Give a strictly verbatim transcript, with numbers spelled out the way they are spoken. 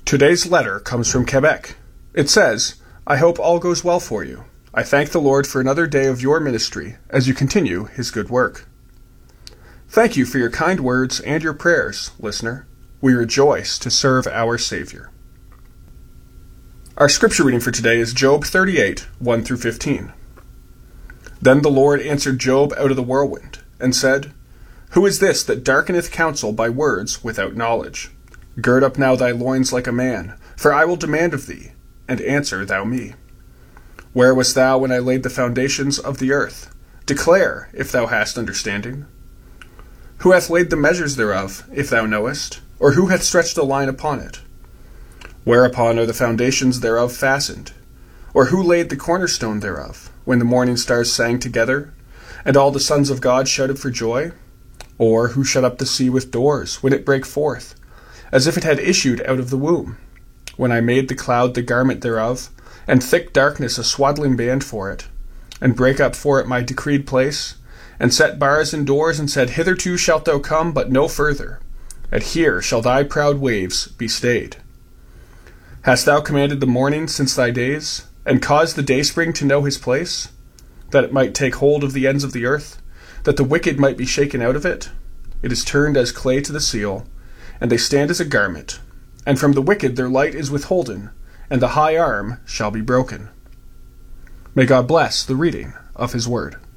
Today's letter comes from Quebec. It says, "I hope all goes well for you. I thank the Lord for another day of your ministry as you continue his good work." Thank you for your kind words and your prayers, listener. We rejoice to serve our Savior. Our scripture reading for today is Job thirty-eight, one through fifteen. Then the Lord answered Job out of the whirlwind, and said, Who is this that darkeneth counsel by words without knowledge? Gird up now thy loins like a man, for I will demand of thee, and answer thou me. Where wast thou when I laid the foundations of the earth? Declare, if thou hast understanding. Who hath laid the measures thereof, if thou knowest? Or who hath stretched a line upon it? Whereupon are the foundations thereof fastened? Or who laid the cornerstone thereof, when the morning stars sang together, and all the sons of God shouted for joy? Or who shut up the sea with doors, when it brake forth, as if it had issued out of the womb? When I made the cloud the garment thereof, and thick darkness a swaddling band for it, and brake up for it my decreed place, and set bars and doors, and said, Hitherto shalt thou come, but no further, and here shall thy proud waves be stayed. Hast thou commanded the morning since thy days, and caused the dayspring to know his place, that it might take hold of the ends of the earth, that the wicked might be shaken out of it? It is turned as clay to the seal, and they stand as a garment, and from the wicked their light is withholden, and the high arm shall be broken. May God bless the reading of his word.